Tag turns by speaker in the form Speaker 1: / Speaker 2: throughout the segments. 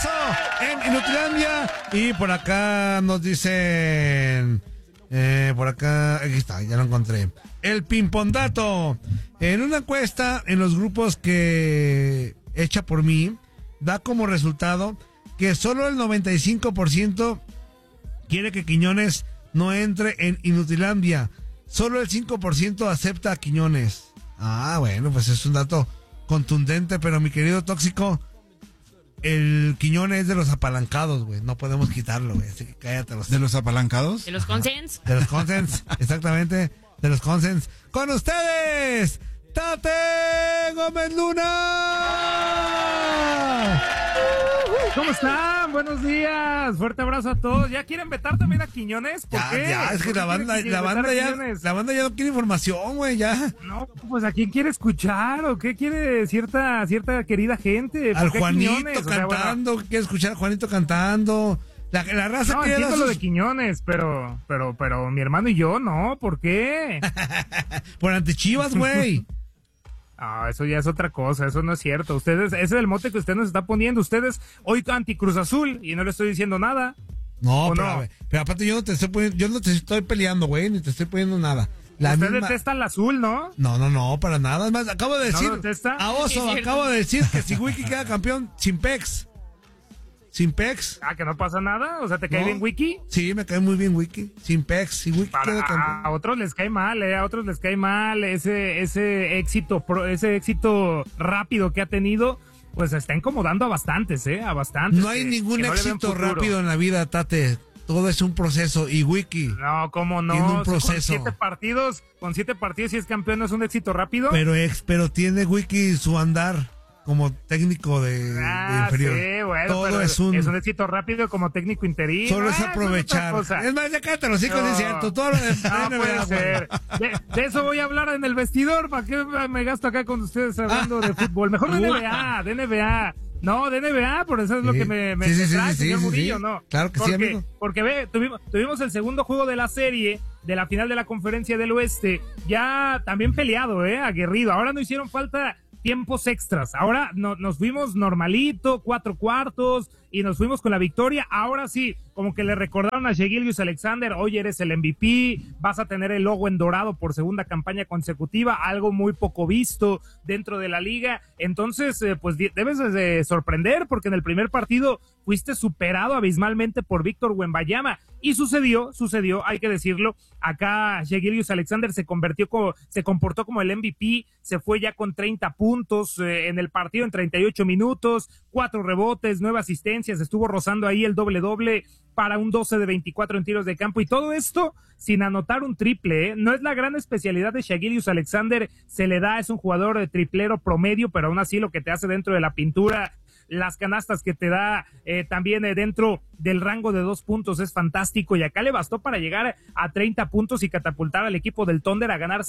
Speaker 1: regreso en Inutilandia. Y por acá nos dicen... por acá, aquí está, ya lo encontré. El pimpondato. En una encuesta en los grupos que hecha por mí, da como resultado que solo el 95% quiere que Quiñones no entre en Inutilandia. Solo el 5% acepta a Quiñones. Ah, bueno, pues es un dato contundente, pero mi querido Tóxico, el Quiñones es de los apalancados, güey. No podemos quitarlo, güey. Así que cállate.
Speaker 2: ¿De los apalancados?
Speaker 3: ¿De los consens?
Speaker 1: De los consens, exactamente. De los consens. ¡Con ustedes! ¡Tate Gómez Luna!
Speaker 4: ¿Cómo están? Buenos días. Fuerte abrazo a todos. ¿Ya quieren vetar también a Quiñones? ¿Por qué?
Speaker 1: Ya, es que la banda ya no quiere información, güey, ya.
Speaker 4: No, pues ¿a quién quiere escuchar? ¿O qué quiere cierta querida gente?
Speaker 1: Al Juanito
Speaker 4: Quiñones?
Speaker 1: cantando, o sea, quiere escuchar a Juanito cantando. La raza
Speaker 4: no, entiendo lo de Quiñones, pero mi hermano y yo, ¿no? ¿Por qué?
Speaker 1: Por antichivas, güey.
Speaker 4: Ah, eso ya es otra cosa, eso no es cierto. Ustedes, ese es el mote que usted nos está poniendo. Ustedes hoy anti Cruz Azul y no le estoy diciendo nada.
Speaker 1: No, pero aparte yo no te estoy peleando, güey, ni te estoy poniendo nada.
Speaker 4: Usted detesta al azul, ¿no?
Speaker 1: No, para nada. Es más, acabo de decir,
Speaker 4: ¿No lo detesta?
Speaker 1: a Oso, acabo de decir que si Wiki queda campeón sin Pex. Sin Pex.
Speaker 4: Ah, que no pasa nada. O sea, ¿te cae bien Wiki?
Speaker 1: Sí, me cae muy bien Wiki. Sin Pex, si Wiki queda campeón.
Speaker 4: A otros les cae mal, a otros les cae mal ese éxito rápido que ha tenido, pues está incomodando a bastantes, a bastantes.
Speaker 1: No hay ningún éxito rápido en la vida, Tate. Todo es un proceso. Y Wiki.
Speaker 4: No, ¿cómo no?
Speaker 1: Tiene un proceso.
Speaker 4: Con 7 partidos, si es campeón, ¿no es un éxito rápido?
Speaker 1: Pero tiene Wiki su andar como técnico de inferior.
Speaker 4: Sí, bueno,
Speaker 1: todo
Speaker 4: es un éxito rápido como técnico interino.
Speaker 1: Solo es aprovechar. Es más, ya cállate los hijos, es cierto. Todo lo
Speaker 4: no puede ser. De eso voy a hablar en el vestidor. ¿Para qué me gasto acá con ustedes hablando de fútbol? Mejor de NBA. No, de NBA, por eso es lo que me trae, señor Murillo, ¿no?
Speaker 1: Claro que sí, amigo.
Speaker 4: Porque tuvimos el segundo juego de la serie, de la final de la Conferencia del Oeste, ya también peleado, aguerrido. Ahora no hicieron falta tiempos extras. Ahora nos fuimos normalito, 4 cuartos, y nos fuimos con la victoria. Ahora sí, como que le recordaron a Shai Gilgeous-Alexander, hoy eres el MVP, vas a tener el logo en dorado por segunda campaña consecutiva, algo muy poco visto dentro de la liga. Entonces, pues debes de sorprender, porque en el primer partido fuiste superado abismalmente por Víctor Wembanyama, y sucedió, hay que decirlo, acá Shai Gilgeous-Alexander se comportó como el MVP, se fue ya con 30 puntos en el partido en 38 minutos, 4 rebotes, 9 asistencias, estuvo rozando ahí el doble para un 12 de 24 en tiros de campo, y todo esto sin anotar un triple, No es la gran especialidad de Shai Gilgeous-Alexander, se le da, es un jugador de triplero promedio, pero aún así lo que te hace dentro de la pintura, las canastas que te da también dentro del rango de 2 puntos es fantástico, y acá le bastó para llegar a 30 puntos y catapultar al equipo del Thunder a ganar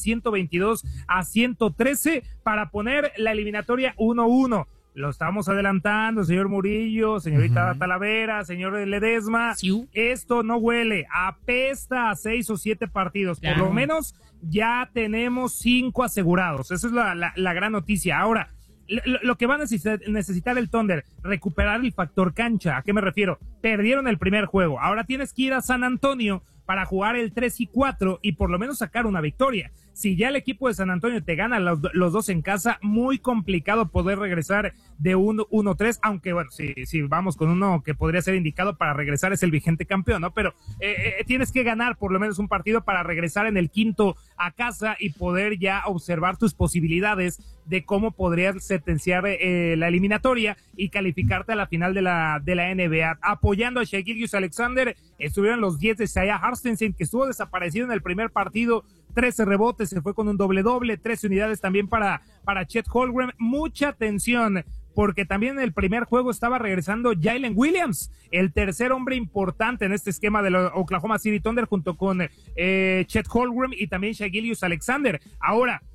Speaker 4: 122-113 para poner la eliminatoria 1-1. Lo estamos adelantando, señor Murillo, señorita Talavera, señor Ledesma.
Speaker 3: ¿Sí?
Speaker 4: Esto no huele, apesta a 6 o 7 partidos. Claro. Por lo menos ya tenemos 5 asegurados. Esa es la gran noticia. Ahora, lo que va a necesitar el Thunder, recuperar el factor cancha. ¿A qué me refiero? Perdieron el primer juego. Ahora tienes que ir a San Antonio para jugar el 3 y 4 y por lo menos sacar una victoria. Si ya el equipo de San Antonio te gana los dos en casa, muy complicado poder regresar de 1-3, aunque bueno, si vamos con uno que podría ser indicado para regresar es el vigente campeón, ¿no? Pero tienes que ganar por lo menos un partido para regresar en el quinto a casa y poder ya observar tus posibilidades de cómo podrías sentenciar la eliminatoria y calificarte a la final de la NBA. Apoyando a Shai Gilgeous-Alexander estuvieron los 10 de Isaiah Hartenstein, que estuvo desaparecido en el primer partido, 13 rebotes, se fue con un doble, 13 unidades también para Chet Holmgren. Mucha atención, porque también en el primer juego estaba regresando Jalen Williams, el tercer hombre importante en este esquema de los Oklahoma City Thunder, junto con Chet Holmgren y también Shai Gilgeous-Alexander. Ahora,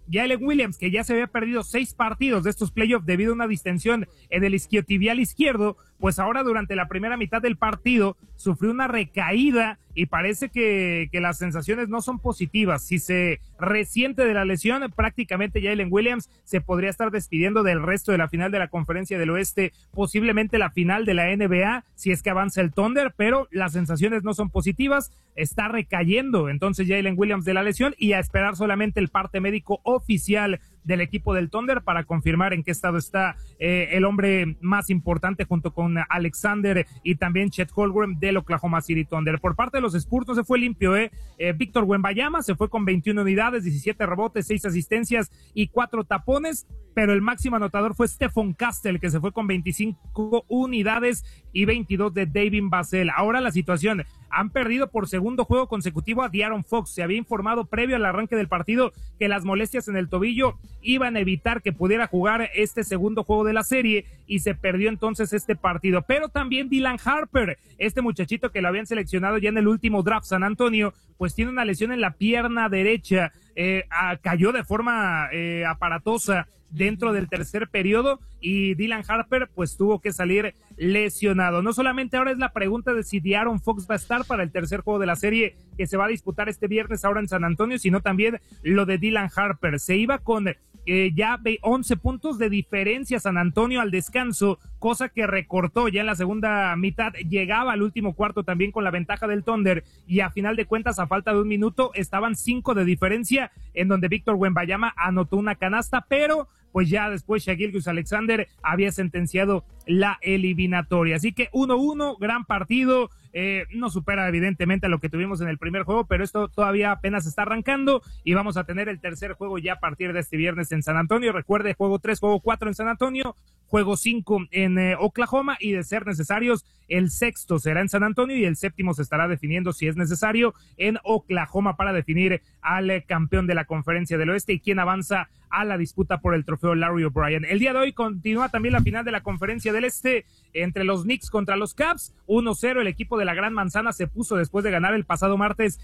Speaker 4: Jalen Williams, que ya se había perdido 6 partidos de estos playoffs debido a una distensión en el isquiotibial izquierdo, pues ahora durante la primera mitad del partido sufrió una recaída y parece que las sensaciones no son positivas. Si se resiente de la lesión, prácticamente Jalen Williams se podría estar despidiendo del resto de la final de la Conferencia del Oeste, posiblemente la final de la NBA, si es que avanza el Thunder, pero las sensaciones no son positivas, está recayendo entonces Jalen Williams de la lesión y a esperar solamente el parte médico oficial del equipo del Thunder para confirmar en qué estado está el hombre más importante junto con Alexander y también Chet Holmgren del Oklahoma City Thunder. Por parte de los Spurs no se fue limpio, Víctor Wembanyama se fue con 21 unidades, 17 rebotes, 6 asistencias y 4 tapones, pero el máximo anotador fue Stephon Castle, que se fue con 25 unidades y 22 de Devin Vassell. Ahora la situación, han perdido por segundo juego consecutivo a De'Aaron Fox. Se había informado previo al arranque del partido que las molestias en el tobillo iban a evitar que pudiera jugar este segundo juego de la serie y se perdió entonces este partido. Pero también Dylan Harper, este muchachito que lo habían seleccionado ya en el último draft San Antonio, pues tiene una lesión en la pierna derecha, cayó de forma aparatosa dentro del tercer periodo y Dylan Harper pues tuvo que salir lesionado. No solamente ahora es la pregunta de si De'Aaron Fox va a estar para el tercer juego de la serie que se va a disputar este viernes ahora en San Antonio, sino también lo de Dylan Harper. Se iba con ya 11 puntos de diferencia San Antonio al descanso, cosa que recortó ya en la segunda mitad, llegaba al último cuarto también con la ventaja del Thunder y a final de cuentas a falta de un minuto estaban 5 de diferencia en donde Víctor Wembanyama anotó una canasta, pero pues ya después Shai Gilgeous-Alexander había sentenciado la eliminatoria. Así que 1-1, gran partido, no supera evidentemente a lo que tuvimos en el primer juego, pero esto todavía apenas está arrancando y vamos a tener el tercer juego ya a partir de este viernes en San Antonio. Recuerde, juego 3, juego 4 en San Antonio, juego 5 en Oklahoma y de ser necesarios, el sexto será en San Antonio y el séptimo se estará definiendo si es necesario en Oklahoma para definir al campeón de la Conferencia del Oeste y quién avanza a la disputa por el trofeo Larry O'Brien. El día de hoy continúa también la final de la Conferencia del Este entre los Knicks contra los Cavs, 1-0, el equipo de la Gran Manzana se puso después de ganar el pasado martes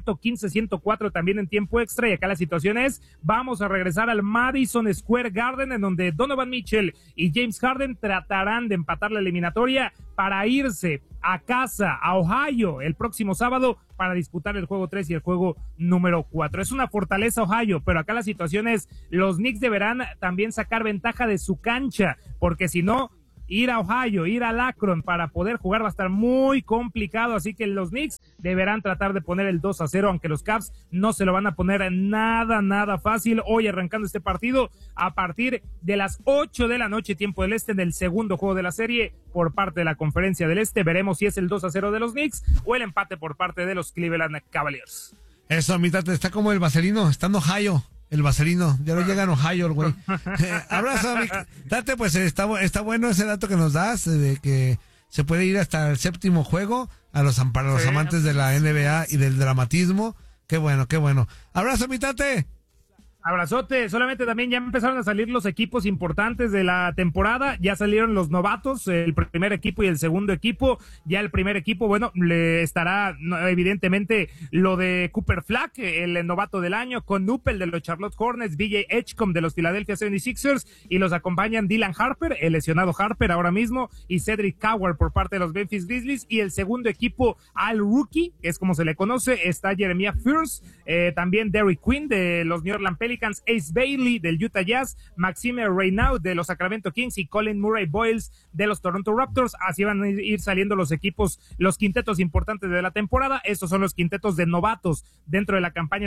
Speaker 4: 115-104 también en tiempo extra y acá la situación es, vamos a regresar al Madison Square Garden en donde Donovan Mitchell y James Harden tratarán de empatar la eliminatoria para irse a casa, a Ohio, el próximo sábado para disputar el juego 3 y el juego número 4. Es una fortaleza Ohio, pero acá la situación es, los Knicks deberán también sacar ventaja de su cancha, porque si no, ir a Ohio, ir a Akron para poder jugar va a estar muy complicado, así que los Knicks deberán tratar de poner el 2-0, aunque los Cavs no se lo van a poner nada fácil. Hoy arrancando este partido a partir de las 8 de la noche, tiempo del este, en el segundo juego de la serie por parte de la Conferencia del Este. Veremos si es el 2-0 de los Knicks o el empate por parte de los Cleveland Cavaliers.
Speaker 1: Eso, mitad, está como el vaselino, está en Ohio. El vaselino, ya no llega en Ohio el güey. Abrazo, Tate, pues está bueno ese dato que nos das, de que se puede ir hasta el séptimo juego para los amantes de la NBA y del dramatismo. Qué bueno. Abrazo, mi Tate.
Speaker 4: Abrazote, solamente también ya empezaron a salir los equipos importantes de la temporada, ya salieron los novatos, el primer equipo y el segundo equipo. Ya el primer equipo, bueno, le estará evidentemente lo de Cooper Flack, el novato del año, con Nupel de los Charlotte Hornets, BJ Edgecombe de los Philadelphia 76ers, y los acompañan Dylan Harper, el lesionado Harper ahora mismo, y Cedric Coward por parte de los Memphis Grizzlies. Y el segundo equipo, al rookie, que es como se le conoce, está Jeremiah Fierce, también Derrick Quinn de los New Orleans Pelicans, Ace Bailey del Utah Jazz, Maxime Reynaud de los Sacramento Kings y Colin Murray Boyles de los Toronto Raptors. Así van a ir saliendo los equipos, los quintetos importantes de la temporada. Estos son los quintetos de novatos dentro de la campaña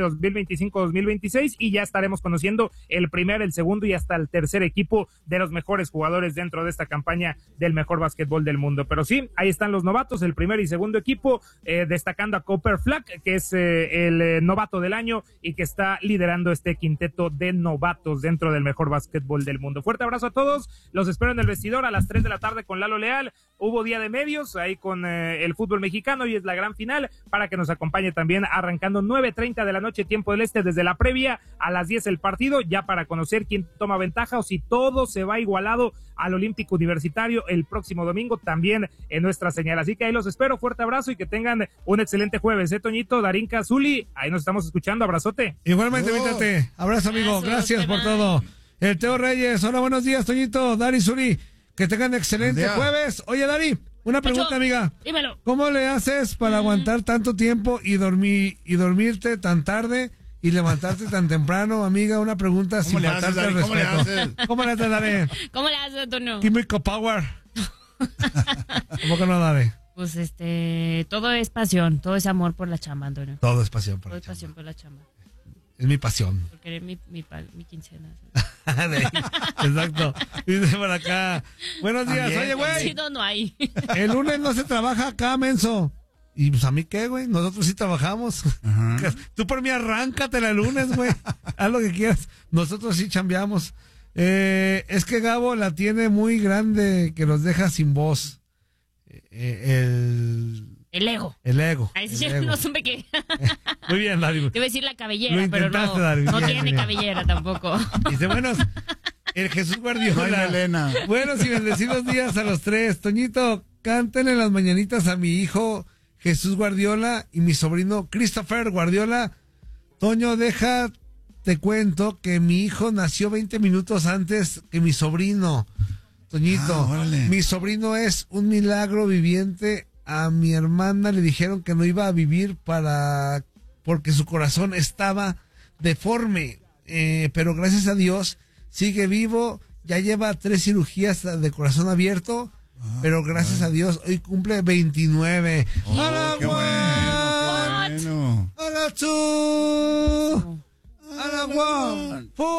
Speaker 4: 2025-2026 y ya estaremos conociendo el primer, el segundo y hasta el tercer equipo de los mejores jugadores dentro de esta campaña del mejor básquetbol del mundo. Pero sí, ahí están los novatos, el primer y segundo equipo, destacando a Cooper Flack, que es el novato del año y que está liderando este quinteto de novatos dentro del mejor básquetbol del mundo. Fuerte abrazo a todos, los espero en el vestidor a las 3 de la tarde con Lalo Leal. Hubo día de medios ahí con el fútbol mexicano y es la gran final para que nos acompañe también, arrancando 9:30 de la noche tiempo del este, desde la previa a las 10 el partido, ya para conocer quién toma ventaja o si todo se va igualado al Olímpico Universitario el próximo domingo también en nuestra señal. Así que ahí los espero, fuerte abrazo y que tengan un excelente jueves, Toñito, Darinka, Zuli, ahí nos estamos escuchando, abrazote.
Speaker 1: Igualmente, Vítate, abrazo amigo, gracias por todo. El Teo Reyes, hola, buenos días, Toñito, Dari, Zuli, que tengan excelente jueves. Oye, Dari, una pregunta, amiga.
Speaker 2: Dímelo.
Speaker 1: ¿Cómo le haces para aguantar tanto tiempo y dormirte tan tarde y levantarte tan temprano, amiga? Una pregunta sin faltarte al respeto. ¿Cómo le haces, Dari?
Speaker 2: ¿Cómo le haces, Antonio?
Speaker 1: Químico Power. ¿Cómo que no, Dari?
Speaker 2: Pues todo es pasión, todo es amor por la chamba, Antonio.
Speaker 1: Todo es pasión por
Speaker 2: todo
Speaker 1: la
Speaker 2: es
Speaker 1: chamba.
Speaker 2: pasión por la chamba.
Speaker 1: Es mi pasión.
Speaker 2: Porque eres mi quincena.
Speaker 1: Exacto. Dice por acá. Buenos días. Oye, güey.
Speaker 2: No hay.
Speaker 1: El lunes no se trabaja acá, menso. Y pues a mí qué, güey. Nosotros sí trabajamos. Tú por mí arráncatela el lunes, güey. Haz lo que quieras. Nosotros sí chambeamos. Es que Gabo la tiene muy grande que nos deja sin voz.
Speaker 2: El ego.
Speaker 1: El ego.
Speaker 2: Ahí sí, no supe qué.
Speaker 1: Muy bien, Dari.
Speaker 2: Te iba a decir la cabellera, pero no,
Speaker 1: Dari,
Speaker 2: no
Speaker 1: bien,
Speaker 2: tiene
Speaker 1: bien.
Speaker 2: cabellera tampoco.
Speaker 1: Dice, buenos, el Jesús Guardiola.
Speaker 3: Elena.
Speaker 1: Buenos y bendecidos días a los tres. Toñito, canten en las mañanitas a mi hijo Jesús Guardiola y mi sobrino Christopher Guardiola. Toño, te cuento que mi hijo nació 20 minutos antes que mi sobrino. Toñito, mi sobrino es un milagro viviente. A mi hermana le dijeron que no iba a vivir porque su corazón estaba deforme, pero gracias a Dios sigue vivo, ya lleva 3 cirugías de corazón abierto, pero gracias a Dios hoy cumple 29. ¡Hola,
Speaker 3: qué bueno!
Speaker 1: ¡Hola, tú! ¡Hola, Juan!